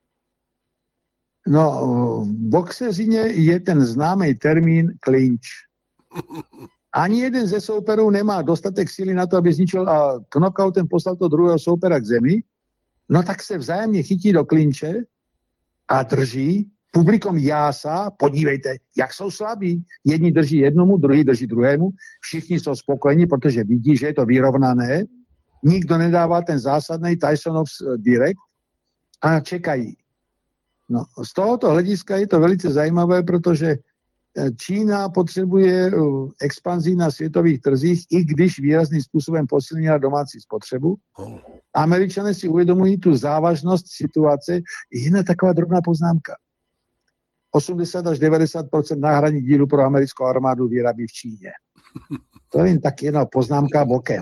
No, v boxeřině je ten známý termín clinch. Ani jeden ze souperů nemá dostatek síly na to, aby zničil a knockoutem poslal to druhého soupera k zemi, no tak se vzájemně chytí do klinče a drží. Publikum jásá, podívejte, jak jsou slabí. Jedni drží jednomu, druhý drží druhému. Všichni jsou spokojení, protože vidí, že je to vyrovnané. Nikdo nedává ten zásadný Tysonov direkt a čekají. No, z tohoto hlediska je to velice zajímavé, protože Čína potřebuje expanzi na světových trzích, i když výrazným způsobem posilnila domácí spotřebu. Američané si uvědomují tu závažnost situace. Jedna taková drobná poznámka. osmdesát až devadesát procent náhradních dílů pro americkou armádu vyrábí v Číně. To je tak jedna poznámka bokem.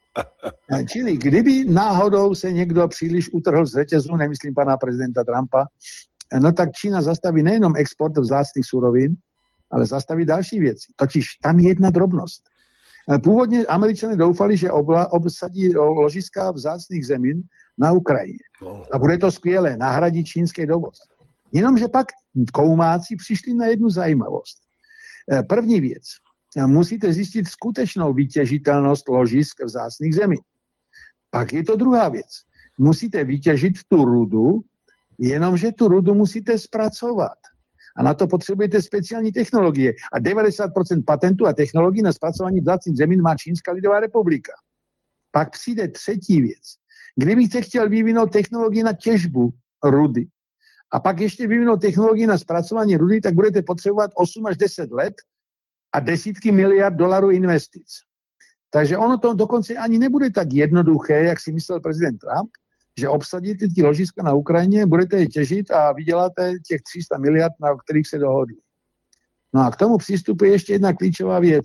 Čili kdyby náhodou se někdo příliš utrhl z řetězu, nemyslím pana prezidenta Trumpa, no tak Čína zastaví nejenom export vzácných surovin, ale zastaví další věci. Totiž tam je jedna drobnost. Původně Američané doufali, že obla, obsadí ložiska vzácných zemin na Ukrajině. A bude to skvělé, nahradí čínský dovoz. Jenomže pak koumáci přišli na jednu zajímavost. První věc. Musíte zjistit skutečnou vytěžitelnost ložisk vzácných zemí. Pak je to druhá věc. Musíte vytěžit tu rudu, jenomže tu rudu musíte zpracovat. A na to potřebujete speciální technologie. A devadesát procent patentů a technologií na zpracování vzácných zemin má Čínská lidová republika. Pak přijde třetí věc. Kdybyste chtěl vyvinout technologii na těžbu rudy, a pak ještě vyvinout technologii na zpracování rudy, tak budete potřebovat osm až deset let a desítky miliard dolarů investic. Takže ono to dokonce ani nebude tak jednoduché, jak si myslel prezident Trump, že obsadíte ty ložiska na Ukrajině, budete je těžit a vyděláte těch tři sta miliard, na kterých se dohodli. No a k tomu přistupuje ještě jedna klíčová věc.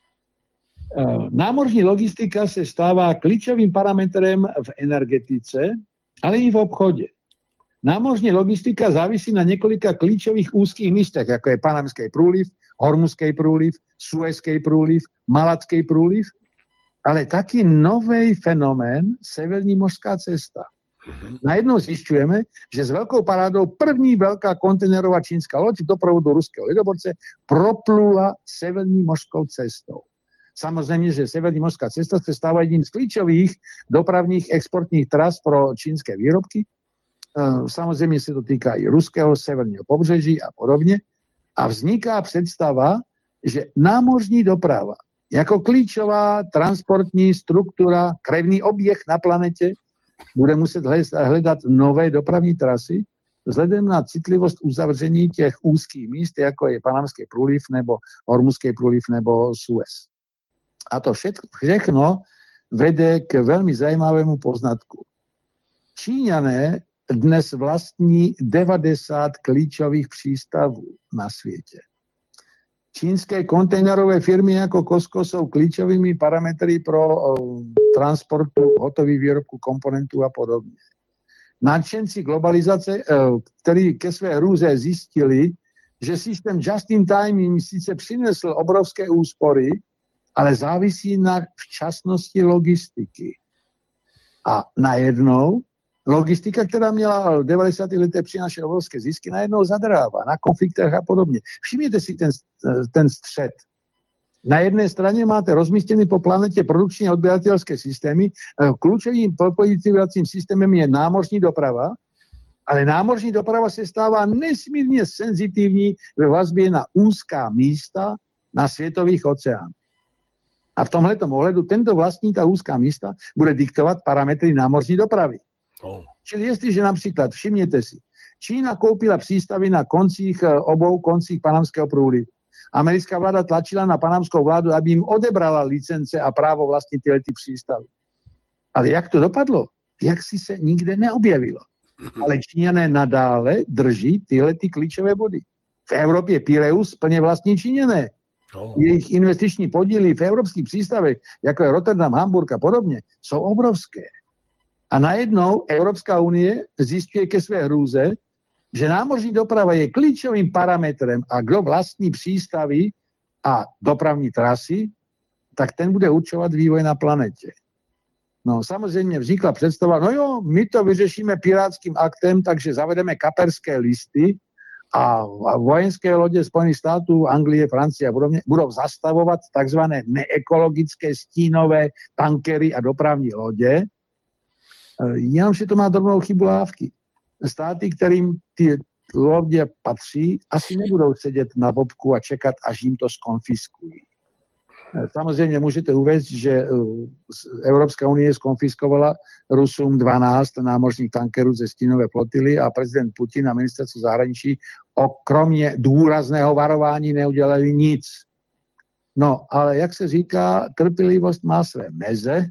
Námořní logistika se stává klíčovým parametrem v energetice, ale i v obchodě. Námořní logistika závisí na několika klíčových úzkých místech, jako je Panamský průliv, Hormuzský průliv, Suezský průliv, Malacký průliv, ale taky nový fenomén Severní mořská cesta. Najednou zjišťujeme, že s velkou parádou první velká kontejnerová čínská loď v doprovodu ruského ledoborce proplula Severní mořskou cestou. Samozřejmě, že Severní mořská cesta se stává jedním z klíčových dopravních exportních tras pro čínské výrobky. Samozřejmě se to týká i ruského severního pobřeží a podobně. A vzniká představa, že námořní doprava jako klíčová transportní struktura, krevný oběh na planetě bude muset hledat nové dopravní trasy vzhledem na citlivost uzavření těch úzkých míst, jako je Panamský průliv nebo Hormuzský průliv nebo Suez. A to všechno vede k velmi zajímavému poznatku. Číňané dnes vlastní devadesát klíčových přístavů na světě. Čínské kontejnerové firmy jako Costco jsou klíčovými parametry pro transportu hotových výrobků, komponentů a podobně. nadšenci globalizace, ktorí ke své hrůze zistili, že systém just in time im síce přinesl obrovské úspory, ale závisí na včasnosti logistiky. A najednou logistika, která měla v devadesátých letech přinášet obrovské zisky, najednou zadrává na konfliktech a podobně. Všimněte si ten, ten střed. Na jedné straně máte rozmístěný po planetě produkční a odběratelské systémy. Klíčovým propojovacím systémem je námořní doprava, ale námořní doprava se stává nesmírně senzitivní ve vazbě na úzká místa na světových oceánech. A v tomhletom ohledu tento vlastní ta úzká místa bude diktovat parametry námořní dopravy. Oh. Čili jestliže například, všimněte si, Čína koupila přístavy na koncích, obou koncích panamského průlivu. Americká vláda tlačila na panamskou vládu, aby jim odebrala licence a právo vlastnit tyhle ty přístavy. Ale jak to dopadlo? Jak si se nikde neobjevilo. Ale Číňané nadále drží tyhle ty klíčové body. V Evropě Pireus plně vlastní Číňané. Oh. Jejich investiční podíly v evropských přístavech, jako je Rotterdam, Hamburg a podobně, jsou obrovské. A najednou Evropská unie zjišťuje ke své hrůze, že námořní doprava je klíčovým parametrem a kdo vlastní přístavy a dopravní trasy, tak ten bude určovat vývoj na planetě. No samozřejmě vznikla představa, no jo, my to vyřešíme pirátským aktem, takže zavedeme kaperské listy a, a vojenské lodě Spojených států, Anglie, Francie a podobně budou zastavovat takzvané neekologické stínové tankery a dopravní lodě. Jenomže to má drobnou chybu lávky. Státy, kterým ty lodě patří, asi nebudou sedět na bobku a čekat, až jim to skonfiskují. Samozřejmě můžete uvést, že Evropská unie skonfiskovala Rusům dvanáct námořních tankerů ze stínové flotily a prezident Putin a ministerstvo zahraničí okromě důrazného varování neudělali nic. No, ale jak se říká, trpělivost má své meze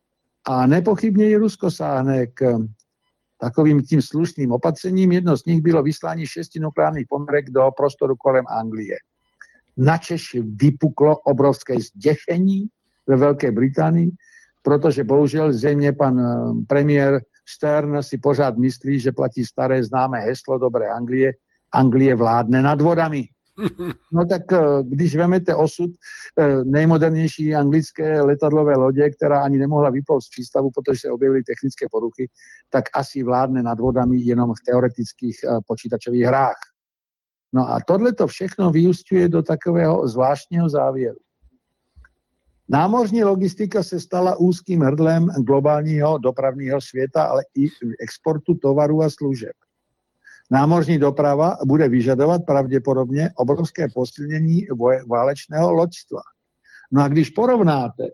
a nepochybně i Rusko sáhne k takovým tím slušným opatřením. Jedno z nich bylo vyslání šesti nukleárních ponorek do prostoru kolem Anglie. Načež vypuklo obrovské zděšení ve Velké Británii, protože bohužel zřejmě pan premiér Stern si pořád myslí, že platí staré známé heslo dobré Anglie, Anglie vládne nad vodami. No tak když vemete osud nejmodernější anglické letadlové lodě, která ani nemohla vyplout z přístavu, protože se objevily technické poruchy, tak asi vládne nad vodami jenom v teoretických počítačových hrách. No a tohleto všechno vyúsťuje do takového zvláštního závěru. Námořní logistika se stala úzkým hrdlem globálního dopravního světa, ale i exportu tovarů a služeb. Námořní doprava bude vyžadovat pravděpodobně obrovské posilnění válečného loďstva. No a když porovnáte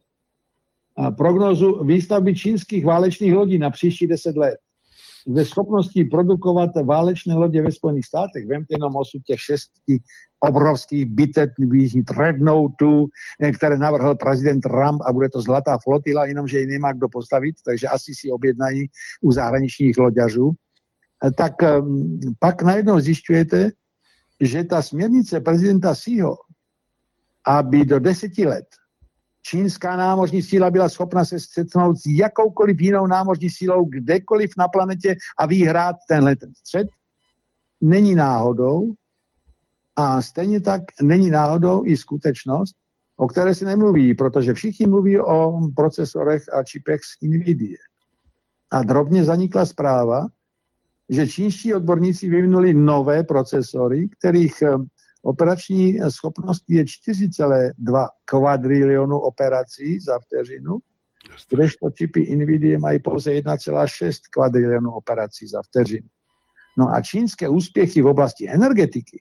prognozu výstavby čínských válečných lodí na příští deset let ve schopnosti produkovat válečné lodě ve Spojených státech, vemte jenom osud těch šesti obrovských bitevních dreadnoughtů, které navrhl prezident Trump a bude to zlatá flotila, jenomže ji nemá kdo postavit, takže asi si objednají u zahraničních loďařů. Tak um, pak najednou zjišťujete, že ta směrnice prezidenta Xího, aby do deseti let čínská námořní síla byla schopna se střetnout s jakoukoliv jinou námořní sílou kdekoliv na planetě a vyhrát tenhle ten střet, není náhodou. A stejně tak není náhodou i skutečnost, o které se nemluví, protože všichni mluví o procesorech a čipech z NVIDIA. A drobně zanikla zpráva, že čínští odborníci vyvinuli nové procesory, kterých operační schopnost je čtyři celé dva kvadrilionu operací za vteřinu, kdežto čipy NVIDIA mají pouze jedna celá šest kvadrilionu operací za vteřinu. No a čínské úspěchy v oblasti energetiky,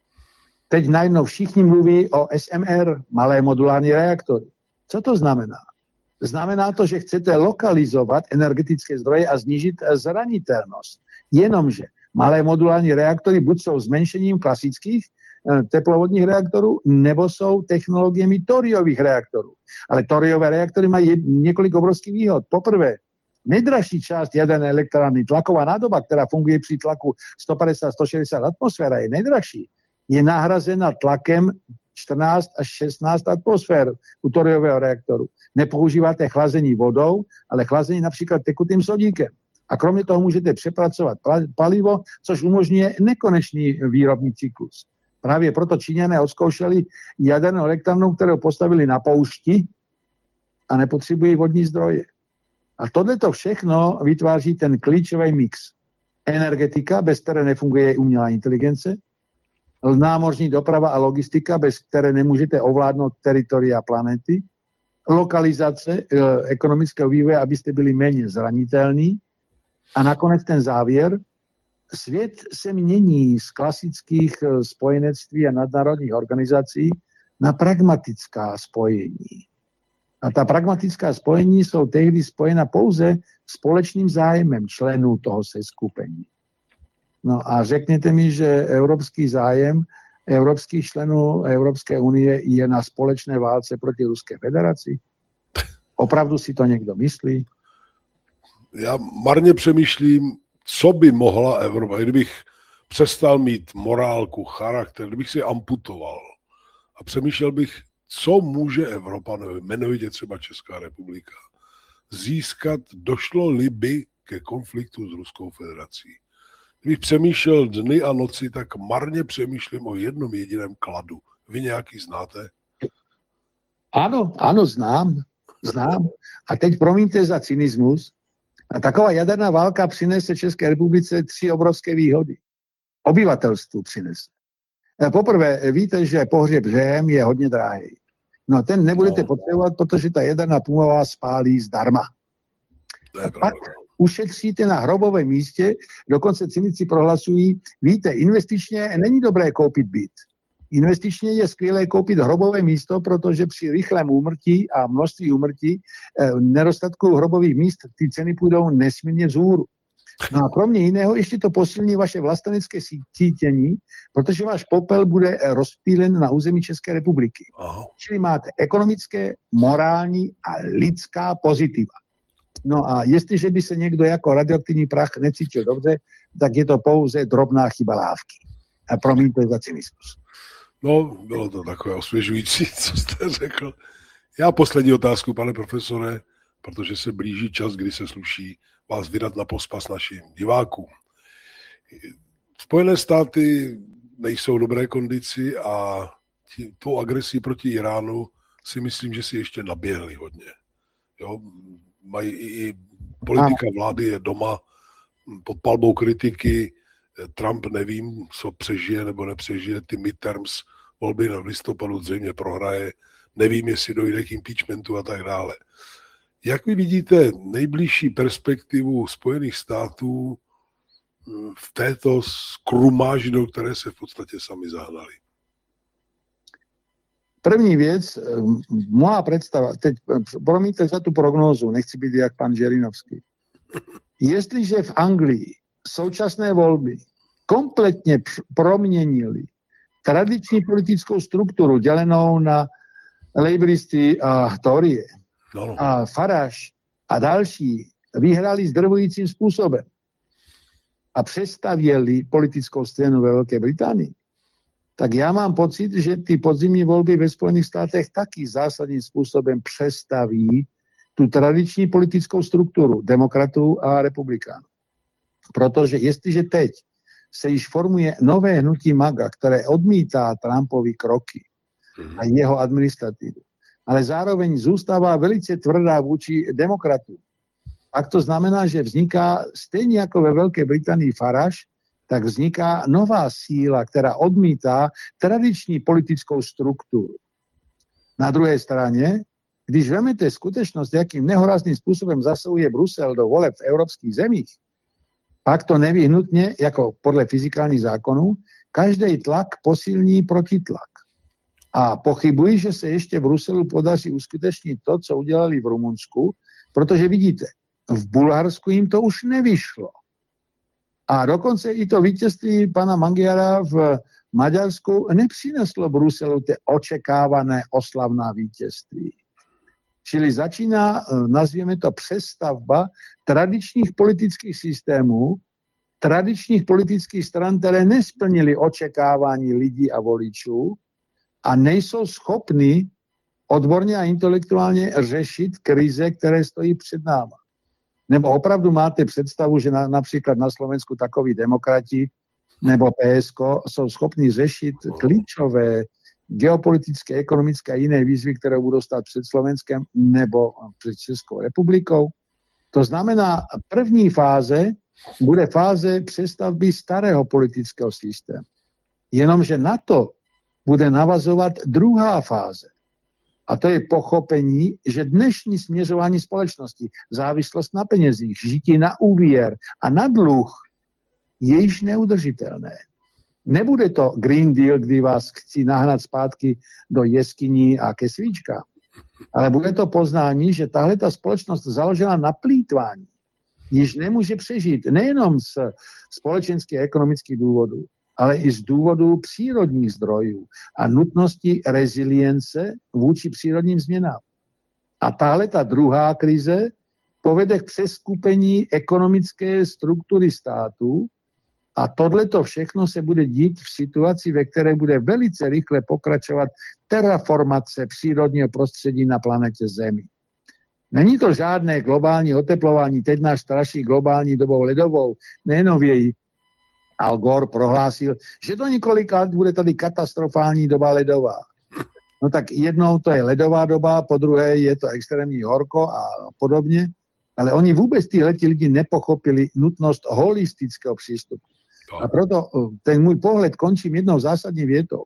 teď najednou všichni mluví o S M R, malé modulární reaktory. Co to znamená? Znamená to, že chcete lokalizovat energetické zdroje a snížit zranitelnost. Jenomže malé modulární reaktory buď jsou zmenšením klasických teplovodních reaktorů, nebo jsou technologiemi toriových reaktorů. Ale toriové reaktory mají několik obrovských výhod. Poprvé, nejdražší část jaderné elektrárny, tlaková nádoba, která funguje při tlaku sto padesát až sto šedesát atmosféra, je nejdražší. Je nahrazena tlakem čtrnáct až šestnáct atmosfér u toriového reaktoru. Nepoužíváte chlazení vodou, ale chlazení například tekutým sodíkem. A kromě toho můžete přepracovat palivo, což umožňuje nekonečný výrobní cyklus. Právě proto Číňané odzkoušeli jadernou elektrárnu, kterou postavili na poušti a nepotřebují vodní zdroje. A tohleto všechno vytváří ten klíčový mix. Energetika, bez které nefunguje umělá inteligence, námořní doprava a logistika, bez které nemůžete ovládnout teritoria planety, lokalizace e, ekonomického vývoje, abyste byli méně zranitelní, a nakonec ten závěr. Svět se mění z klasických spojenectví a nadnárodních organizací na pragmatická spojení. A ta pragmatická spojení jsou tehdy spojena pouze společným zájmem členů toho seskupení. No a řekněte mi, že evropský zájem evropských členů Evropské unie je na společné válce proti Ruské federaci? Opravdu si to někdo myslí? Já marně přemýšlím, co by mohla Evropa, kdybych přestal mít morálku, charakter, kdybych si amputoval a přemýšlel bych, co může Evropa, jmenovitě třeba Česká republika, získat, došlo-li by ke konfliktu s Ruskou federací. Kdybych přemýšlel dny a noci, tak marně přemýšlím o jednom jediném kladu. Vy nějaký znáte? Ano, ano, znám. Znám. A teď promiňte za cynismus. A taková jaderná válka přinese České republice tři obrovské výhody. Obyvatelstvu přinese. Poprvé, víte, že pohřeb břehem je hodně drahý. No, ten nebudete no. potřebovat, protože ta jaderná pumpa vás spálí zdarma. A pak ušetříte na hrobovém místě, dokonce cynici prohlasují, víte, investičně není dobré koupit byt. Investičně je skvělé koupit hrobové místo, protože při rychlém úmrtí a množství úmrtí eh, nedostatku hrobových míst ty ceny půjdou nesmírně vzhůru. No a kromě jiného ještě to posilní vaše vlastenecké cítění, protože váš popel bude rozptýlen na území České republiky. Aha. Čili máte ekonomické, morální a lidská pozitiva. No a jestliže by se někdo jako radioaktivní prach necítil dobře, tak je to pouze drobná chyba lávky. A promiňte za cynismus. No, bylo to takové osvěžující, co jste řekl. Já poslední otázku, pane profesore, protože se blíží čas, kdy se sluší vás vydat na pospas našim divákům. Spojené státy nejsou v dobré kondici a tí, tou agresí proti Iránu si myslím, že si ještě naběhli hodně. Jo, mají i politika vlády je doma pod palbou kritiky. Trump nevím, co přežije nebo nepřežije, ty midterms volby na listopadu zřejmě prohraje, nevím, jestli dojde k impeachmentu a tak dále. Jak vy vidíte nejbližší perspektivu Spojených států v této skrumáži, do které se v podstatě sami zahnali? První věc, moja představa, teď promiňte za tu prognózu, nechci být jak pan Žirinovský. Jestliže v Anglii současné volby kompletně proměnili tradiční politickou strukturu dělenou na Labouristy a Torie no, no. a Farage a další vyhráli zdrvujícím způsobem a přestavěli politickou scénu ve Velké Británii, tak já mám pocit, že ty podzimní volby ve Spojených státech taky zásadním způsobem přestaví tu tradiční politickou strukturu demokratů a republikánů. Protože jestliže teď se již formuje nové hnutí MAGA, které odmítá Trumpovy kroky a jeho administrativu, ale zároveň zůstává velice tvrdá vůči demokratům. A to znamená, že vzniká stejně jako ve Velké Británii Farage, tak vzniká nová síla, která odmítá tradiční politickou strukturu. Na druhé straně, když vezmete skutečnost, jakým nehorázným způsobem zasahuje Brusel do voleb v evropských zemích, pak to nevyhnutně, jako podle fyzikálních zákonů, každý tlak posilní protitlak. A pochybuji, že se ještě v Bruselu podaří uskutečnit to, co udělali v Rumunsku, protože vidíte, v Bulharsku jim to už nevyšlo. A dokonce i to vítězství pana Mangiara v Maďarsku nepřineslo Bruselu ty očekávané oslavná vítězství. Čili začíná, nazvěme to, přestavba tradičních politických systémů, tradičních politických stran, které nesplnily očekávání lidí a voličů a nejsou schopny odborně a intelektuálně řešit krize, které stojí před náma. Nebo opravdu máte představu, že na, například na Slovensku takoví demokrati nebo P S K jsou schopni řešit klíčové geopolitické, ekonomické a jiné výzvy, které budou stát před Slovenskem nebo před Českou republikou. To znamená, první fáze bude fáze přestavby starého politického systému. Jenomže na to bude navazovat druhá fáze. A to je pochopení, že dnešní směřování společnosti, závislost na penězích, žití na úvěr a na dluh je již neudržitelné. Nebude to Green Deal, kdy vás chci nahnat zpátky do jeskyní a ke svíčkám, ale bude to poznání, že tahle ta společnost založená na plýtvání již nemůže přežít nejenom z společenských a ekonomických důvodů, ale i z důvodu přírodních zdrojů a nutnosti rezilience vůči přírodním změnám. A tahle ta druhá krize povede k přeskupení ekonomické struktury státu a tohleto všechno se bude dít v situaci, ve které bude velice rychle pokračovat terraformace přírodního prostředí na planetě Zemi. Není to žádné globální oteplování, teď náš straší globální dobou ledovou, nejenom v její. Al Gore prohlásil, že do několika let bude tady katastrofální doba ledová. No tak jednou to je ledová doba, po druhé je to extrémní horko a podobně, ale oni vůbec ty lidi nepochopili nutnost holistického přístupu. A proto ten můj pohled končím jednou zásadní větou.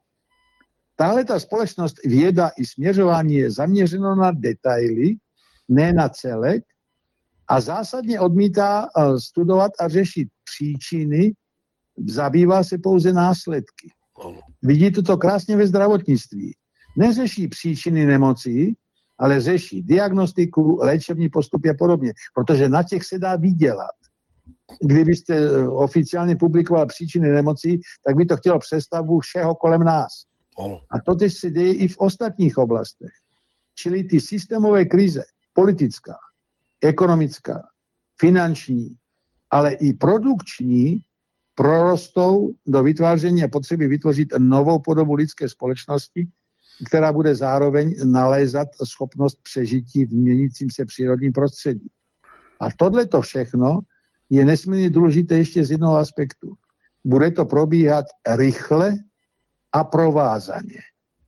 Tahle ta společnost, věda i směřování je zaměřeno na detaily, ne na celek, a zásadně odmítá studovat a řešit příčiny, zabývá se pouze následky. Vidíte to krásně ve zdravotnictví. Neřeší příčiny nemocí, ale řeší diagnostiku, léčební postupy a podobně, protože na těch se dá vydělat. Kdybyste oficiálně publikoval příčiny nemocí, tak by to chtělo představu všeho kolem nás. A to teď se děje i v ostatních oblastech. Čili ty systémové krize, politická, ekonomická, finanční, ale i produkční, prorostou do vytváření a potřeby vytvořit novou podobu lidské společnosti, která bude zároveň nalézat schopnost přežití v měnícím se přírodním prostředí. A tohleto všechno je nesmírně důležité ještě z jednoho aspektu. Bude to probíhat rychle a provázaně.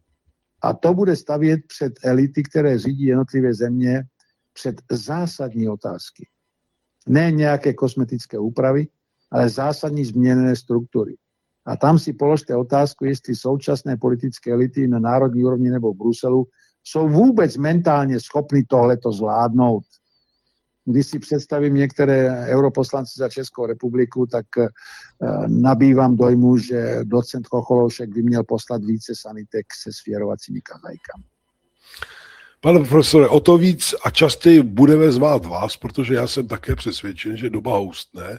A to bude stavět před elity, které řídí jednotlivé země, před zásadní otázky. Ne nějaké kosmetické úpravy, ale zásadní změněné struktury. A tam si položte otázku, jestli současné politické elity na národní úrovni nebo v Bruselu jsou vůbec mentálně schopni tohleto zvládnout. Když si představím některé europoslanci za Českou republiku, tak uh, nabývám dojmu, že docent Chocholoušek by měl poslat více sanitek se svěrovacími kazajkami. Pane profesore, o to víc a častěji budeme zvát vás, protože já jsem také přesvědčen, že doba houstne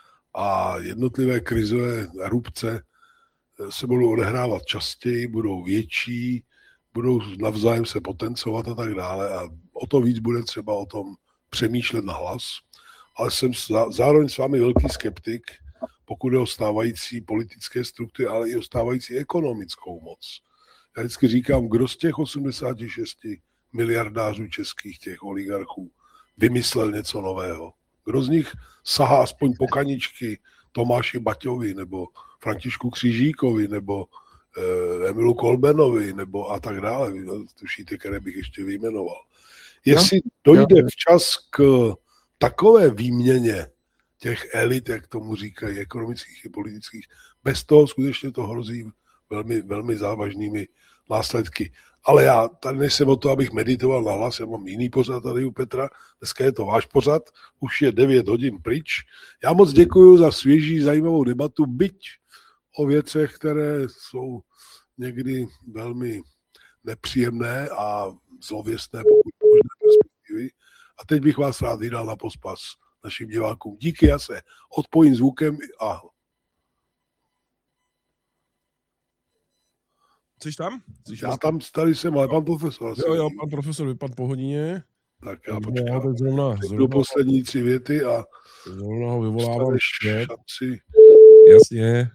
a jednotlivé krizové erupce se budou odehrávat častěji, budou větší, budou navzájem se potencovat a tak dále. A o to víc bude třeba o tom přemýšlet nahlas. Ale jsem zároveň s vámi velký skeptik, pokud je o stávající politické struktury, ale i o stávající ekonomickou moc. Já vždycky říkám, kdo z těch osmdesáti šesti miliardářů českých, těch oligarchů, vymyslel něco nového. Kdo z nich sahá aspoň po kaničky Tomáši Baťovi, nebo Františku Křížíkovi, nebo eh, Emilu Kolbenovi, nebo a tak dále. Tušíte, které bych ještě vyjmenoval. Jestli dojde včas k takové výměně těch elit, jak tomu říkají, ekonomických i politických, bez toho skutečně to hrozí velmi, velmi závažnými následky. Ale já tady nejsem o to, abych meditoval na hlas, já mám jiný pořad tady u Petra, dneska je to váš pořad, už je devět hodin pryč. Já moc děkuji za svěží, zajímavou debatu, byť o věcech, které jsou někdy velmi nepříjemné a zlověstné, pokud možné perspektivy. A teď bych vás rád vydal na pospas našim divákům. Díky, já se odpojím zvukem a Jsi tam? Jsi já tam tady jsem, ale pan profesor. Jo, jo, pan profesor vypadl po hodině. Tak já počkám. No, zrovna, do poslední tři věty a zrovna ho vyvolávám. Šanci. Jasně.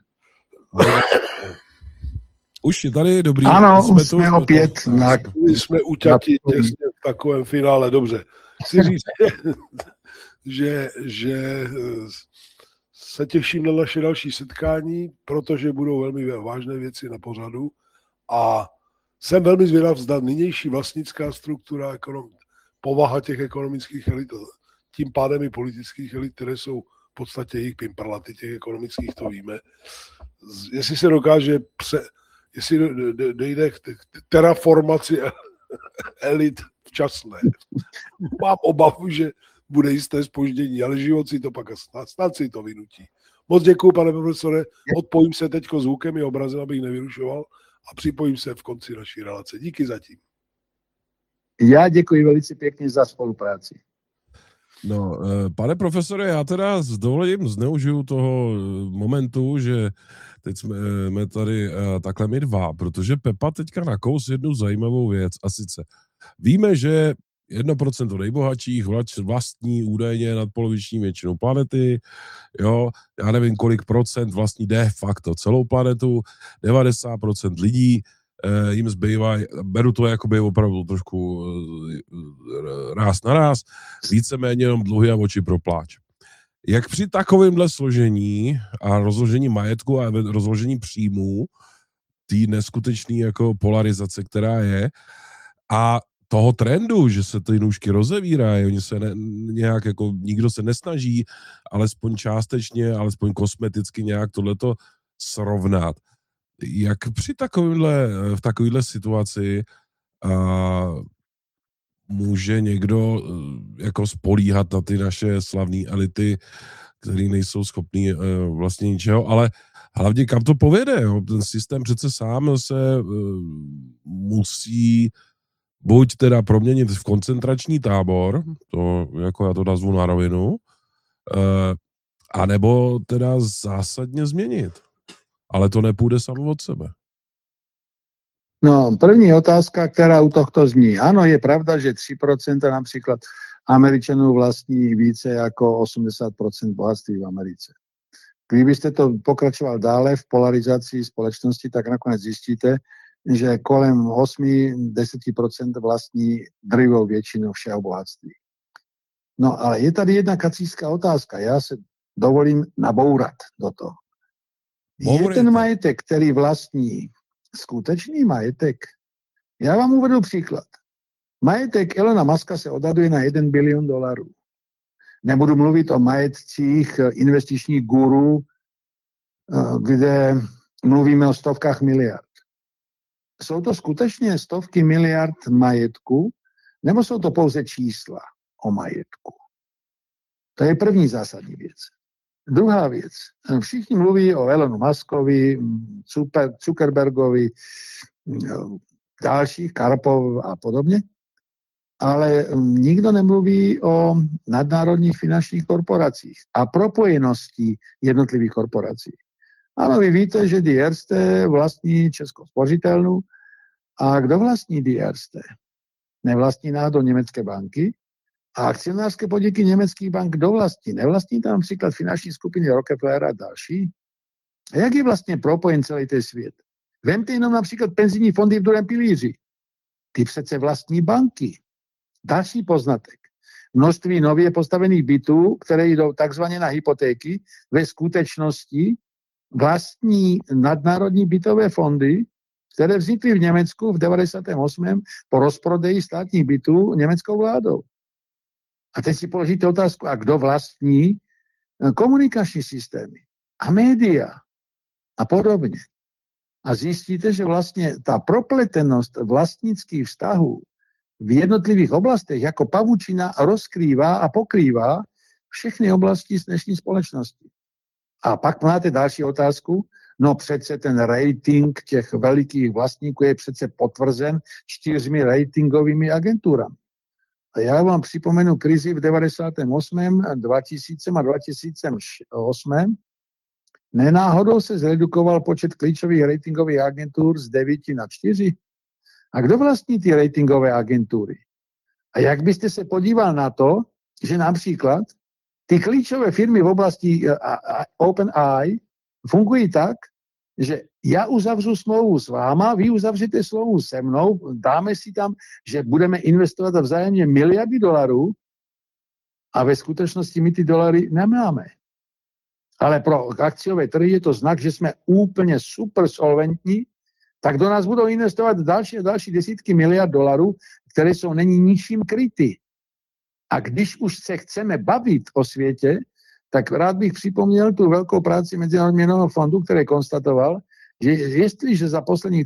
Už je tady, dobrý. Ano, jsme, už jsme opět. Na... Jsme uťati těsně v takovém finále, dobře. Chci říct, že, že se těším na naše další setkání, protože budou velmi vážné věci na pořadu a jsem velmi zvědav, zda nynější vlastnická struktura, ekonom, povaha těch ekonomických elit, tím pádem i politických elit, které jsou v podstatě jejich pimperlaty, těch ekonomických, to víme. Jestli se dokáže, pře, jestli dojde k terraformaci elit včasné. Mám obavu, že bude jisté zpoždění, ale život si to pak snad, snad si to vynutí. Moc děkuju, pane profesore, odpojím se teďko zvukem i obrazem, abych nevyrušoval a připojím se v konci naší relace. Díky zatím. Já děkuji velice pěkně za spolupráci. No, pane profesore, já teda s dovolením zneužiju toho momentu, že teď jsme, jsme tady takhle my dva, protože Pepa teďka nakous jednu zajímavou věc a sice víme, že jedno procento nejbohatších vlastní údajně nadpoloviční většinu planety, jo, já nevím, kolik procent vlastní de facto celou planetu, devadesát procent lidí, eh, jim zbývá, beru to jakoby opravdu trošku eh, ráz na ráz, víceméně jenom dluhy a oči pro pláč. Jak při takovémhle složení a rozložení majetku a rozložení příjmů, té neskutečné jako polarizace, která je, a toho trendu, že se ty nůžky rozevírají, oni se ne, nějak jako, nikdo se nesnaží, alespoň částečně, alespoň kosmeticky nějak tohleto srovnat. Jak při takovémhle, v takovéhle situaci a, může někdo jako spolíhat na ty naše slavné elity, které nejsou schopný vlastně ničeho, ale hlavně kam to povede, jo? Ten systém přece sám se uh, musí buď teda proměnit v koncentrační tábor, to jako já to nazvu na rovinu, uh, anebo teda zásadně změnit. Ale to nepůjde samo od sebe. No, první otázka, která u tohto zní. Ano, je pravda, že tři procenta například Američanů vlastní více jako osmdesát procent bohatství v Americe. Kdybyste to pokračoval dále v polarizaci společnosti, tak nakonec zjistíte, že kolem osm až deset procent vlastní drtivou většinu všeho bohatství. No ale je tady jedna kacířská otázka. Já se dovolím nabourat do toho. Je ten majetek, který vlastní, skutečný majetek? Já vám uvedu příklad. Majetek Elona Muska se odhaduje na jeden bilion dolarů. Nebudu mluvit o majetcích investičních gurů, kde mluvíme o stovkách miliard. Jsou to skutečně stovky miliard majetku, nebo jsou to pouze čísla o majetku? To je první zásadní věc. Druhá věc. Všichni mluví o Elonu Muskovi, Zuckerbergovi, dalších, Karpov a podobně, ale nikdo nemluví o nadnárodních finančních korporacích a propojenosti jednotlivých korporací. Ano, vy víte, že Die Erste vlastní Českou spořitelnu. A kdo vlastní Die Erste? Nevlastní náhodou německé banky. A akcionářské podniky německých bank kdo vlastní? Nevlastní tam například finanční skupiny Rockefeller a další? A jak je vlastně propojen celý ten svět? Vemte jenom například penzijní fondy v druhém pilíři. Ty přece vlastní banky. Další poznatek. Množství nově postavených bytů, které jdou takzvaně na hypotéky, ve skutečnosti vlastní nadnárodní bytové fondy, které vznikly v Německu v devadesátém osmém po rozprodeji státních bytů německou vládou. A teď si položíte otázku, a kdo vlastní komunikační systémy a média a podobně. A zjistíte, že vlastně ta propletenost vlastnických vztahů v jednotlivých oblastech jako pavučina rozkrývá a pokrývá všechny oblasti z dnešní společnosti. A pak máte další otázku. No přece ten rating těch velikých vlastníků je přece potvrzen čtyřmi ratingovými agenturami. A já vám připomenu krizi v devadesátém osmém, dvoutisícovém a dva tisíce osmém. Nenáhodou se zredukoval počet klíčových ratingových agentur z devíti na čtyři. A kdo vlastní ty ratingové agentury? A jak byste se podíval na to, že například ty klíčové firmy v oblasti OpenAI fungují tak, že já uzavřu smlouvu s váma, vy uzavřete smlouvu se mnou, dáme si tam, že budeme investovat vzájemně miliardy dolarů A ve skutečnosti my ty dolary nemáme. Ale pro akciové trhy je to znak, že jsme úplně super solventní, tak do nás budou investovat další a další desítky miliard dolarů, které jsou není ničím kryty. A když už se chceme bavit o světě, tak rád bych připomněl tu velkou práci Mezinárodního měnového fondu, který konstatoval, že jestliže za posledních